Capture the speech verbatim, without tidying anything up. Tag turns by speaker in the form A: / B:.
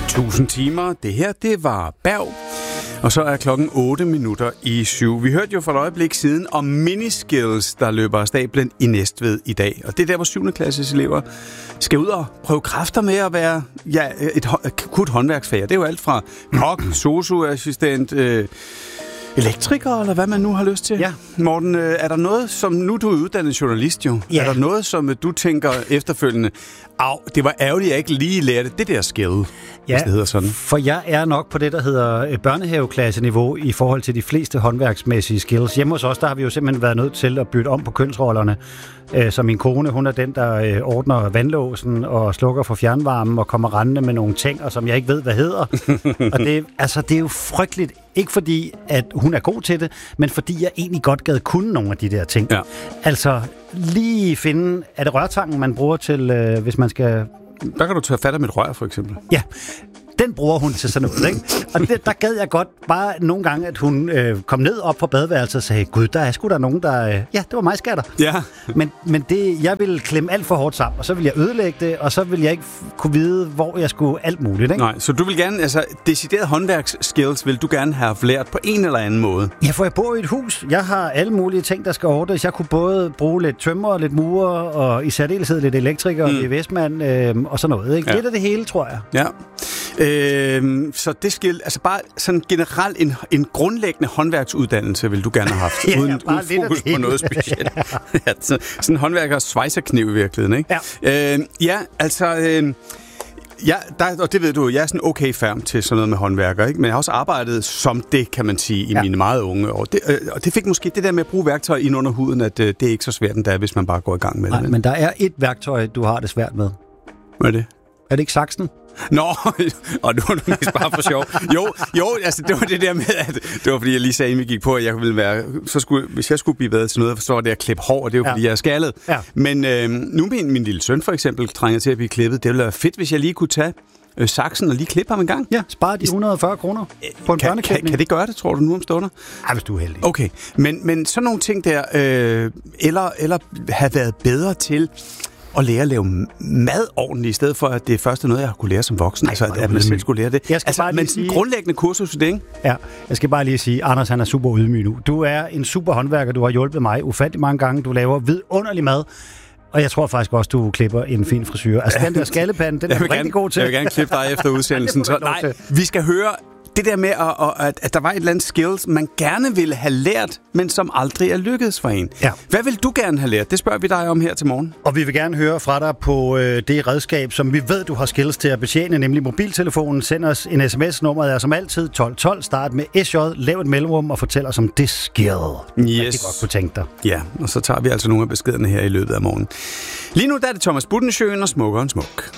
A: tusind timer. Det her, det var Berg. Og så er klokken otte minutter i syv. Vi hørte jo for et øjeblik siden om miniskills, der løber af stablen i Næstved i dag. Og det er der, hvor syvende klasses elever skal ud og prøve kræfter med at være ja, et akut håndværksfag. Det er jo alt fra kok, sosu-assistent, øh, elektriker, eller hvad man nu har lyst til.
B: Ja.
A: Morten, øh, er der noget, som nu du er uddannet journalist jo,
B: ja.
A: er der noget, som du tænker efterfølgende, au, det var ærgerligt, at jeg ikke lige lærte det der skill,
B: ja,
A: hvis det hedder sådan.
B: For jeg er nok på det, der hedder børnehaveklasseniveau i forhold til de fleste håndværksmæssige skills. Hjemme hos os, der har vi jo simpelthen været nødt til at bytte om på kønsrollerne. Så min kone, hun er den, der ordner vandlåsen og slukker for fjernvarmen og kommer rendende med nogle ting, som jeg ikke ved, hvad hedder. Og det, altså, det er jo frygteligt. Ikke fordi, at hun er god til det, men fordi jeg egentlig godt gad kunne nogle af de der ting. Ja. Altså, lige finde... Er det rørtangen, man bruger til, øh, hvis man skal...
A: Der kan du tage fat af mit rør, for eksempel.
B: Ja. Den bruger hun til sådan noget, ikke? Og det, der gad jeg godt bare nogle gange, at hun øh, kom ned op på badeværelset og sagde, gud, der er sgu da nogen, der... Øh, ja, det var mig, skatter.
A: Ja.
B: Men, men det, jeg ville klemme alt for hårdt sammen, og så ville jeg ødelægge det, og så ville jeg ikke f- kunne vide, hvor jeg skulle alt muligt, ikke?
A: Nej, så du vil gerne, altså, decideret håndværksskills vil du gerne have lært på en eller anden måde?
B: Ja, for jeg bor i et hus. Jeg har alle mulige ting, der skal ordnes. Jeg kunne både bruge lidt tømrer, lidt murer, og i særdeleshed lidt elektriker og mm. V V S-mand, øh, og sådan noget, ikke? Ja. Lidt af det hele, tror jeg.
A: Ja. Øh, så det skal, altså bare sådan generelt en, en grundlæggende håndværksuddannelse vil du gerne have haft,
B: ja,
A: uden, uden fokus på noget specielt. Ja, så, sådan en håndværkers svejserkniv i virkeligheden, ikke? Ja, øh, ja altså... Øh, Ja, der, og det ved du, jeg er sådan okay færm til sådan noget med håndværker, ikke? Men jeg har også arbejdet som det, kan man sige, i ja. mine meget unge år. Det, øh, og det fik måske det der med at bruge værktøj ind under huden, at øh, det er ikke så svært endda, hvis man bare går i gang med
B: Nej,
A: det.
B: Men der er et værktøj, du har det svært med.
A: Hvad er det?
B: Er det ikke saksen?
A: Nå, og nu er du mest bare for sjov. Jo, jo, altså det var det der med, at det var fordi, jeg lige sagde, inden vi gik på, at jeg ville være, så skulle, hvis jeg skulle blive bedre til noget, så var det at klippe hår, og det er jo ja. fordi, jeg er skaldet. Ja. Men øh, nu min, min lille søn for eksempel trænger til at blive klippet. Det ville være fedt, hvis jeg lige kunne tage øh, saksen og lige klippe ham en gang.
B: Ja, spare de et hundrede og fyrre kroner på en
A: kan,
B: børneklipning.
A: Kan, kan det gøre det, tror du, nu om stunder?
B: Ja, hvis du er heldig.
A: Okay, men, men sådan nogle ting der, øh, eller, eller have været bedre til at lære at lave mad ordentligt, i stedet for, at det er først noget, jeg har kunne lære som voksen. Ej, altså, at man selv skulle lære det. Jeg skal altså, bare men sige... grundlæggende kursus, det, ikke?
B: Ja, jeg skal bare lige sige, Anders, han er super ydmyg nu. Du er en super håndværker, du har hjulpet mig ufattelig mange gange. Du laver vidunderlig mad. Og jeg tror faktisk også, du klipper en fin frisyr. Altså, den der skallepande, den er rigtig
A: gerne,
B: god til.
A: Jeg vil gerne klippe dig efter udsendelsen. Så, nej, vi skal høre det der med, at, at, at der var et eller andet skills, man gerne ville have lært, men som aldrig er lykkedes for en. Ja. Hvad vil du gerne have lært? Det spørger vi dig om her til morgen.
B: Og vi vil gerne høre fra dig på øh, det redskab, som vi ved, du har skills til at betjene, nemlig mobiltelefonen. Send os en sms. Nummeret er som altid tolv tolv. Start med S J, lav et mellemrum og fortæl os om det skill.
A: Yes.
B: Rigtig godt kunne tænke dig.
A: Ja, og så tager vi altså nogle af beskederne her i løbet af morgen. Lige nu der er det Thomas Budensjøen og Smukkeren Smuk.